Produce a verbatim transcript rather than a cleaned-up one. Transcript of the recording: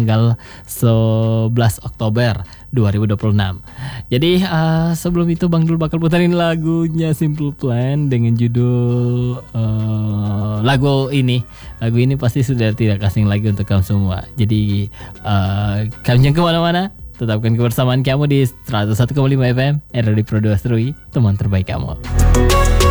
tanggal sebelas Oktober dua ribu dua puluh enam. Jadi uh, sebelum itu Bang Dul bakal putarin lagunya Simple Plan dengan judul uh, lagu ini. Lagu ini pasti sudah tidak asing lagi untuk kamu semua. Jadi uh, kamu jangan kemana-mana, tetapkan kebersamaan kamu di seratus satu koma lima F M R D Pro dua Serui, teman terbaik kamu.